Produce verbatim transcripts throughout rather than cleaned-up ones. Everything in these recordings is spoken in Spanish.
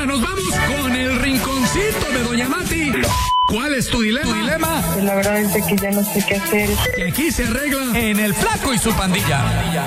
nos vamos con el rinconcito de Doña Mati. ¿Cuál es tu dilema? ¿Tu dilema? Pues la verdad es que ya no sé qué hacer. Que aquí se arregla en El Flaco y su pandilla.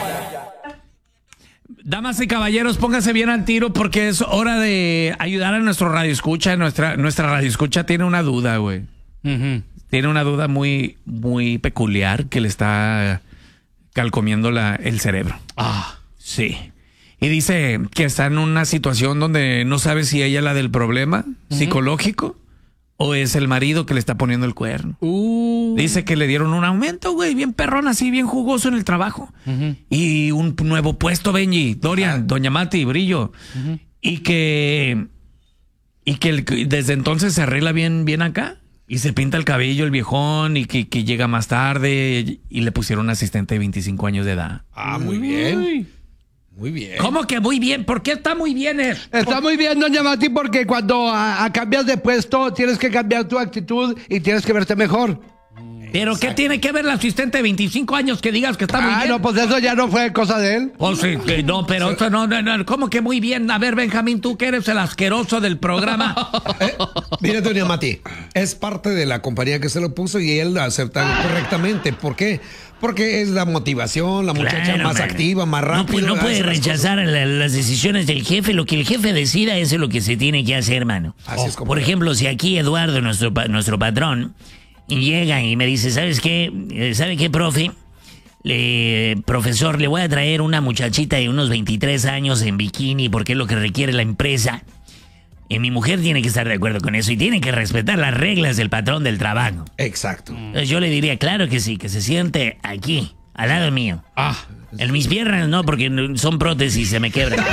Damas y caballeros, pónganse bien al tiro porque es hora de ayudar a nuestro radioescucha. Nuestra, nuestra radioescucha tiene una duda, güey. Uh-huh. Tiene una duda muy, muy peculiar que le está calcomiendo la, el cerebro. Ah, sí. Y dice que está en una situación donde no sabe si ella es la del problema uh-huh. psicológico o es el marido que le está poniendo el cuerno. Uh. Dice que le dieron un aumento, güey, bien perrón, así, bien jugoso en el trabajo. Uh-huh. Y un nuevo puesto, Benji, Dorian, uh-huh. Doña Mati, Brillo. Uh-huh. Y que y que el, desde entonces se arregla bien, bien acá. Y se pinta el cabello el viejón y que, que llega más tarde y le pusieron un asistente de veinticinco años de edad. Ah, muy bien. Muy bien. ¿Cómo que muy bien? ¿Por qué está muy bien él? Está muy bien, Doña Mati, porque cuando a, a cambias de puesto tienes que cambiar tu actitud y tienes que verte mejor. ¿Pero Exacto. qué tiene que ver el asistente de veinticinco años que digas que está muy ah, bien? Ah, no, pues eso ya no fue cosa de él. Oh, sí, que no, pero sí. eso no, no, no, ¿cómo que muy bien? A ver, Benjamín, tú que eres el asqueroso del programa. eh, mire, Doña Mati, es parte de la compañía que se lo puso y él lo acepta correctamente. ¿Por qué? Porque es la motivación, la muchacha claro, más man. activa, más rápida. No, no puede rechazar la, las decisiones del jefe. Lo que el jefe decida, eso es lo que se tiene que hacer, hermano. Así es como Por ejemplo, si aquí Eduardo, nuestro, nuestro patrón, llega y me dice, ¿sabes qué? ¿Sabe qué, profe? Le, profesor, le voy a traer una muchachita de unos veintitrés años en bikini porque es lo que requiere la empresa. Y mi mujer tiene que estar de acuerdo con eso y tiene que respetar las reglas del patrón del trabajo. Exacto. Entonces yo le diría, claro que sí, que se siente aquí, al lado mío. Ah. En mis piernas no, porque son prótesis y se me quebran.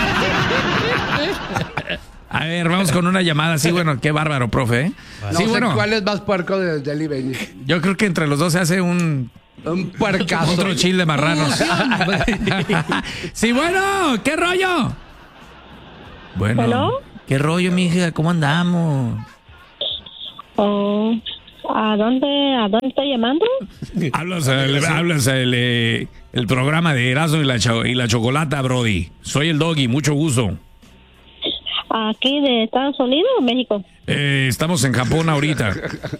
A ver, vamos con una llamada. Sí, bueno, qué bárbaro, profe, ¿eh? No sí, sé bueno. ¿Cuál es más puerco de Deli Benny? Yo creo que entre los dos se hace un... Un puercazo. Otro chile de marranos. Sí, bueno, ¿qué rollo? Bueno, ¿Hello? ¿qué rollo, mija? ¿Cómo andamos? Oh, ¿a dónde, a dónde está llamando? Hablas el, hablas el, eh, el programa de Erasmo y la, y la Chocolata, Brody. Soy el Doggy, mucho gusto. ¿Aquí de Estados Unidos o México? Eh, estamos en Japón ahorita.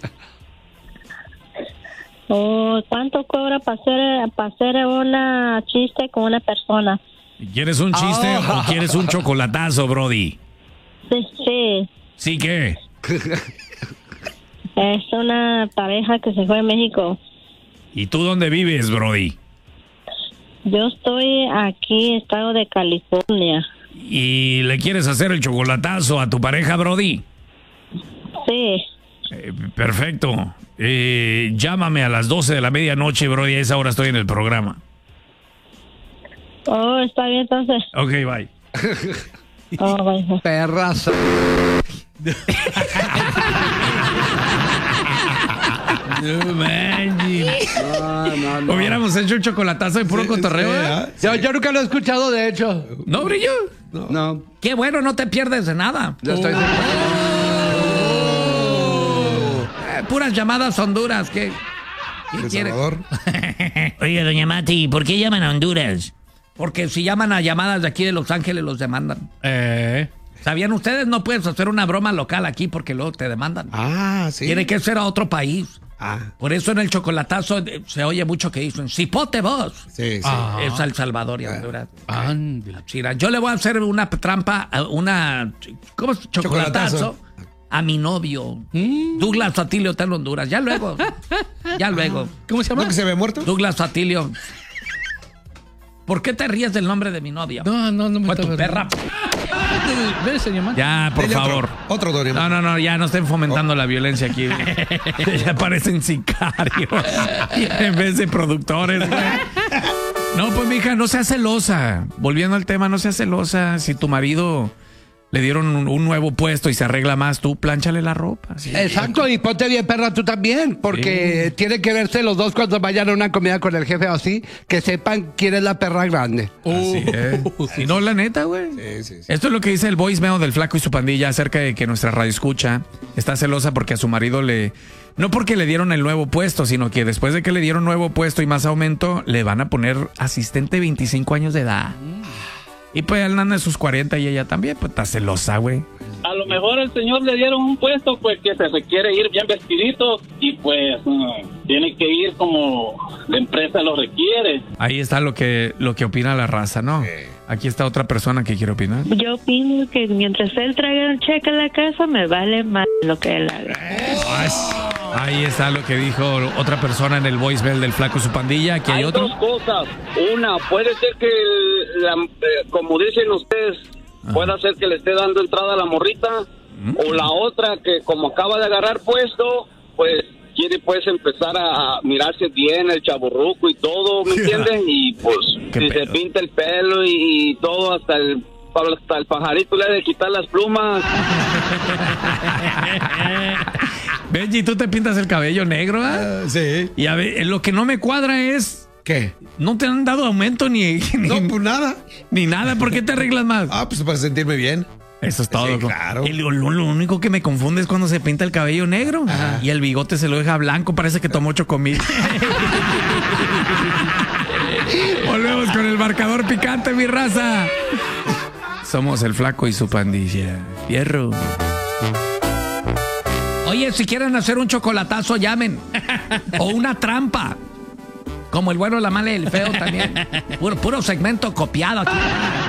Oh, ¿cuánto cobra para hacer, para hacer una chiste con una persona? ¿Quieres un chiste oh. o quieres un chocolatazo, Brody? Sí, sí. ¿Sí qué? Es una pareja que se fue a México. ¿Y tú dónde vives, Brody? Yo estoy aquí, estado de California. ¿Y le quieres hacer el chocolatazo a tu pareja, Brody? Sí. Eh, perfecto. Eh, llámame a las doce de la medianoche, Brody. A esa hora estoy en el programa. Oh, está bien, entonces. Ok, bye. Oh, bye. Perrazo. No, no, no, no. Hubiéramos hecho un chocolatazo de puro sí, cotorreo. Sí, ¿eh? yo, yo nunca lo he escuchado, de hecho. ¿No, Brillo? No. no. Qué bueno, no te pierdes de nada. Yo estoy oh. Oh. Eh, puras llamadas Honduras. ¿Qué, ¿Qué quieres? Oiga, doña Mati, ¿por qué llaman a Honduras? Porque si llaman a llamadas de aquí de Los Ángeles, los demandan. Eh... ¿Sabían ustedes? No puedes hacer una broma local aquí porque luego te demandan. Ah, sí. Tiene que ser a otro país. Ah. Por eso en el chocolatazo se oye mucho que dicen cipote vos. Sí, sí. Ah. Es El Salvador y Honduras. Ah. Yo le voy a hacer una trampa, una... ¿Cómo es? Chocolatazo. Chocolatazo. A mi novio. ¿Mm? Douglas Atilio está en Honduras. Ya luego. Ya luego. ¿Cómo se llama? ¿No que se ve muerto? Douglas Atilio. ¿Por qué te ríes del nombre de mi novia? No, no, no me Fue tu perra. Ya, por favor. Otro, otro No, no, no, ya no estén fomentando oh. la violencia aquí. Ya parecen sicarios en vez de productores, güey. No, pues, mija, no seas celosa. Volviendo al tema, no seas celosa. Si tu marido le dieron un, un nuevo puesto y se arregla más, tú plánchale la ropa. ¿Sí? Exacto, y ponte bien perra tú también, porque sí. tienen que verse los dos cuando vayan a una comida con el jefe o así, que sepan quién es la perra grande. Así es. Si no, la neta, güey. Sí, sí, sí. Esto es lo que dice el voicemail del Flaco y su pandilla acerca de que nuestra radio escucha está celosa porque a su marido le... No porque le dieron el nuevo puesto, sino que después de que le dieron nuevo puesto y más aumento, le van a poner asistente veinticinco años de edad. Mm. Y pues él anda en sus cuarenta y ella también, pues está celosa, güey. a lo mejor el señor le dieron un puesto pues que se requiere ir bien vestidito y pues uh, tiene que ir como la empresa lo requiere. Ahí está lo que lo que opina la raza, ¿no? Sí. Aquí está otra persona que quiere opinar. Yo opino que mientras él traiga un cheque a la casa, me vale más lo que él haga. Oh, ahí está lo que dijo otra persona en el voicemail del Flaco y su pandilla. Aquí hay, hay otro. dos cosas. Una, puede ser que, el, la, eh, como dicen ustedes, ah. puede ser que le esté dando entrada a la morrita. ¿Mm? O la otra, que como acaba de agarrar puesto, pues quiere pues empezar a mirarse bien el chaburruco y todo, ¿me entienden? Y pues si se pinta el pelo y, y todo, hasta el hasta el pajarito le ha de quitar las plumas. Benji, ¿tú te pintas el cabello negro? ¿eh? Uh, sí. Y a ver, lo que no me cuadra es... ¿Qué? No te han dado aumento ni... ni no, pues nada. Ni nada, ¿por qué te arreglas más? Ah, pues para sentirme bien. Eso es todo. Sí, claro. El, lo, lo único que me confunde es cuando se pinta el cabello negro. Ajá. Y el bigote se lo deja blanco, parece que tomó chocomil. Volvemos con el marcador picante, mi raza. Somos el Flaco y su pandilla. Fierro. Oye, si quieren hacer un chocolatazo, llamen. O una trampa. Como el bueno, la mala y el feo también. Puro, puro segmento copiado aquí.